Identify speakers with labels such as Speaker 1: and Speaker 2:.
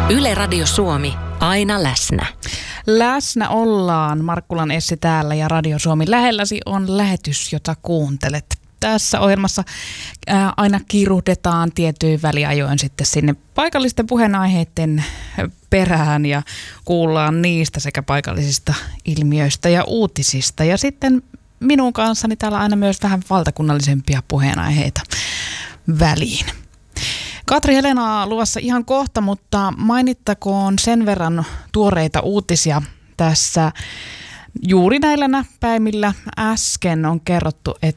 Speaker 1: Yle Radio Suomi, aina läsnä.
Speaker 2: Läsnä ollaan. Markkulan Essi täällä ja Radio Suomi lähelläsi on lähetys, jota kuuntelet. Tässä ohjelmassa aina kiruhdetaan tietyin väliajoin sitten sinne paikallisten puheenaiheiden perään ja kuullaan niistä sekä paikallisista ilmiöistä ja uutisista. Ja sitten minun kanssani täällä aina myös vähän valtakunnallisempia puheenaiheita väliin. Katri Helenaa luvassa ihan kohta, mutta mainittakoon sen verran tuoreita uutisia tässä. Juuri näillä näppäimillä äsken on kerrottu, että